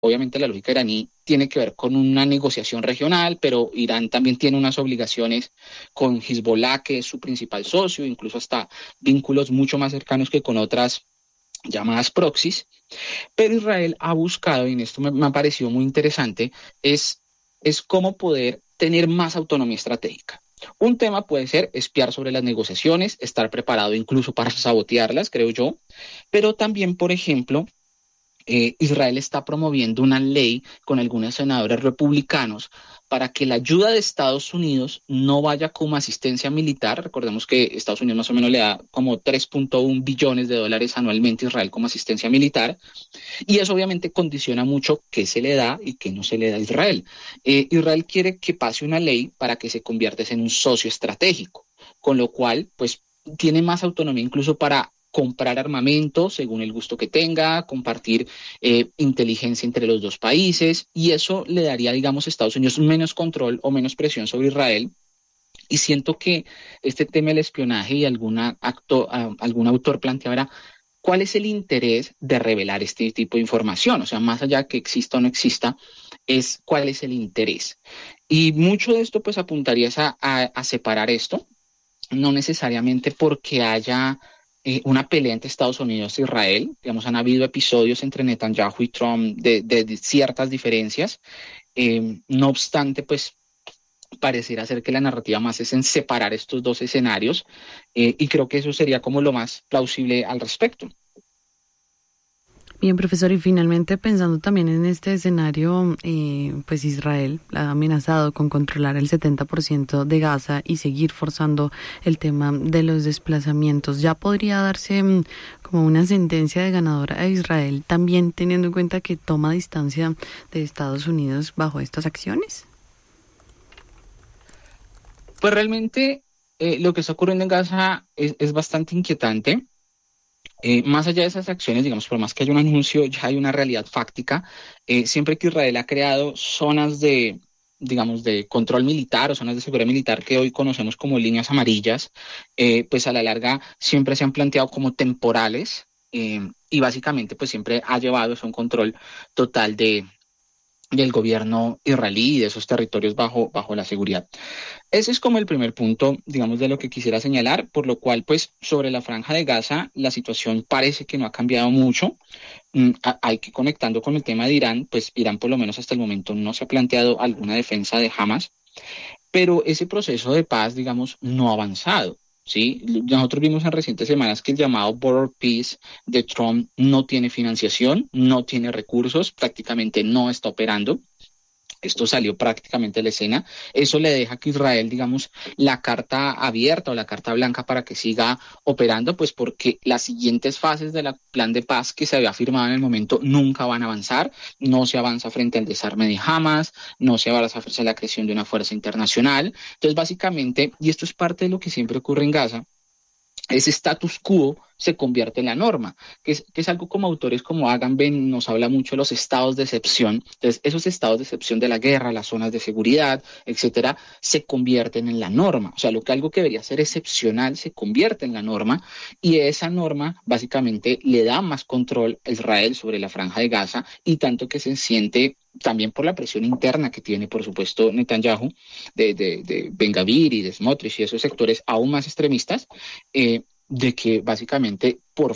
obviamente la lógica iraní tiene que ver con una negociación regional, pero Irán también tiene unas obligaciones con Hezbollah, que es su principal socio, incluso hasta vínculos mucho más cercanos que con otras llamadas proxies. Pero Israel ha buscado, y en esto me ha parecido muy interesante, es cómo poder tener más autonomía estratégica. Un tema puede ser espiar sobre las negociaciones, estar preparado incluso para sabotearlas, creo yo, pero también, por ejemplo, Israel está promoviendo una ley con algunos senadores republicanos para que la ayuda de Estados Unidos no vaya como asistencia militar. Recordemos que Estados Unidos más o menos le da como 3.1 billones de dólares anualmente a Israel como asistencia militar, y eso obviamente condiciona mucho qué se le da y qué no se le da a Israel. Israel quiere que pase una ley para que se convierta en un socio estratégico, con lo cual pues tiene más autonomía incluso para comprar armamento según el gusto que tenga, compartir inteligencia entre los dos países, y eso le daría, digamos, a Estados Unidos menos control o menos presión sobre Israel. Y siento que este tema del espionaje y algún autor planteaba cuál es el interés de revelar este tipo de información, o sea, más allá de que exista o no exista, es cuál es el interés. Y mucho de esto pues apuntaría a separar esto, no necesariamente porque haya una pelea entre Estados Unidos e Israel. Digamos, han habido episodios entre Netanyahu y Trump de ciertas diferencias. No obstante, pues pareciera ser que la narrativa más es en separar estos dos escenarios, y creo que eso sería como lo más plausible al respecto. Bien, profesor, y finalmente pensando también en este escenario, pues Israel ha amenazado con controlar el 70% de Gaza y seguir forzando el tema de los desplazamientos. ¿Ya podría darse como una sentencia de ganadora a Israel, también teniendo en cuenta que toma distancia de Estados Unidos bajo estas acciones? Pues realmente lo que está ocurriendo en Gaza es bastante inquietante. Más allá de esas acciones, digamos, por más que haya un anuncio, ya hay una realidad fáctica. Siempre que Israel ha creado zonas digamos, de control militar o zonas de seguridad militar que hoy conocemos como líneas amarillas, pues a la larga siempre se han planteado como temporales, y básicamente pues siempre ha llevado eso a un control total del gobierno israelí y de esos territorios bajo la seguridad. Ese es como el primer punto, digamos, de lo que quisiera señalar, por lo cual, pues, sobre la Franja de Gaza, la situación parece que no ha cambiado mucho. Hay que, conectando con el tema de Irán, pues Irán por lo menos hasta el momento no se ha planteado alguna defensa de Hamas, pero ese proceso de paz, digamos, no ha avanzado. ¿Sí? Nosotros vimos en recientes semanas que el llamado Border Peace de Trump no tiene financiación, no tiene recursos, prácticamente no está operando. Esto salió prácticamente de la escena. Eso le deja que Israel, digamos, la carta abierta o la carta blanca para que siga operando, pues porque las siguientes fases del plan de paz que se había firmado en el momento nunca van a avanzar. No se avanza frente al desarme de Hamas, no se avanza frente a la creación de una fuerza internacional. Entonces, básicamente, y esto es parte de lo que siempre ocurre en Gaza, ese status quo se convierte en la norma, que es algo como autores como Agamben nos habla mucho de los estados de excepción. Entonces, esos estados de excepción de la guerra, las zonas de seguridad, etcétera, se convierten en la norma. O sea, algo que debería ser excepcional se convierte en la norma, y esa norma básicamente le da más control a Israel sobre la Franja de Gaza, y tanto que se siente también por la presión interna que tiene, por supuesto, Netanyahu, de Ben Gvir y de Smotrich y esos sectores aún más extremistas, de que básicamente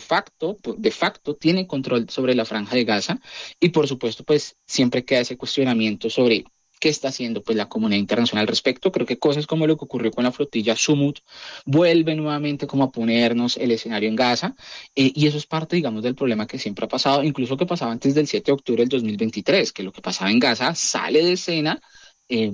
de facto, tiene control sobre la Franja de Gaza, y por supuesto, pues siempre queda ese cuestionamiento sobre qué está haciendo pues la comunidad internacional al respecto. Creo que cosas como lo que ocurrió con la flotilla Sumut vuelven nuevamente como a ponernos el escenario en Gaza, y eso es parte, digamos, del problema que siempre ha pasado, incluso que pasaba antes del 7 de octubre del 2023, que lo que pasaba en Gaza sale de escena, eh,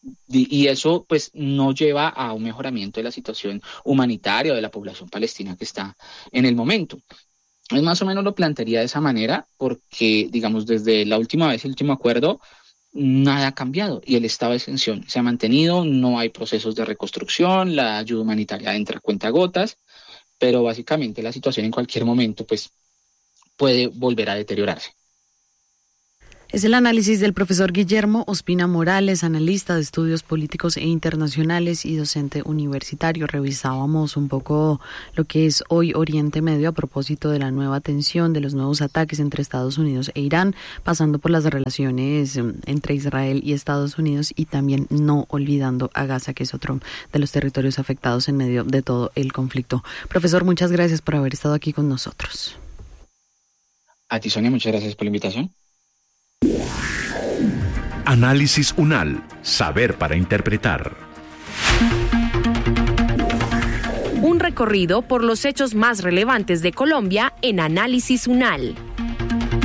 y eso pues no lleva a un mejoramiento de la situación humanitaria o de la población palestina que está en el momento. Es más o menos lo plantearía de esa manera porque, digamos, desde la última vez, el último acuerdo, nada ha cambiado y el estado de exención se ha mantenido, no hay procesos de reconstrucción, la ayuda humanitaria entra a cuentagotas, pero básicamente la situación en cualquier momento pues puede volver a deteriorarse. Es el análisis del profesor Guillermo Ospina Morales, analista de estudios políticos e internacionales y docente universitario. Revisábamos un poco lo que es hoy Oriente Medio a propósito de la nueva tensión, de los nuevos ataques entre Estados Unidos e Irán, pasando por las relaciones entre Israel y Estados Unidos y también no olvidando a Gaza, que es otro de los territorios afectados en medio de todo el conflicto. Profesor, muchas gracias por haber estado aquí con nosotros. A ti, Sonia, muchas gracias por la invitación. Análisis UNAL, saber para interpretar. Un recorrido por los hechos más relevantes de Colombia en Análisis UNAL.